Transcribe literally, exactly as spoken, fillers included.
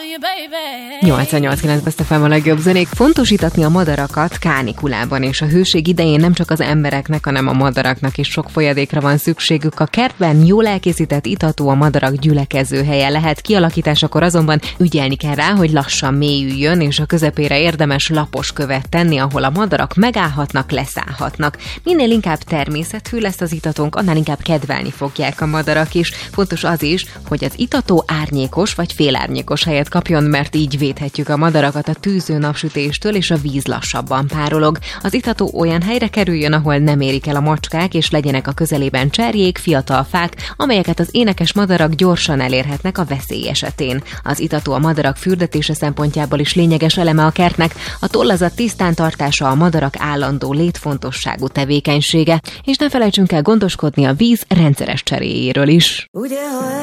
nyolcvannyolc kilenc Best ef em a legjobb zenék. Fontos itatni a madarakat kánikulában, és a hőség idején nem csak az embereknek, hanem a madaraknak is sok folyadékra van szükségük. A kertben jól elkészített itató a madarak gyülekező helye lehet, kialakításakor azonban ügyelni kell rá, hogy lassan mélyüljön, és a közepére érdemes lapos követ tenni, ahol a madarak megállhatnak, leszállhatnak. Minél inkább természetű lesz az itatónk, annál inkább kedvelni fogják a madarak is. Fontos az is, hogy az itató árnyékos vagy félárnyékos helyet kapjon, mert így védhetjük a madarakat a tűző napsütéstől, és a víz lassabban párolog. Az itató olyan helyre kerüljön, ahol nem érik el a macskák, és legyenek a közelében cserjék, fiatal fák, amelyeket az énekes madarak gyorsan elérhetnek a veszély esetén. Az itató a madarak fürdetése szempontjából is lényeges eleme a kertnek, a tollazat tisztán tartása a madarak állandó létfontosságú tevékenysége, és ne felejtsünk el gondoskodni a víz rendszeres cseréjéről is.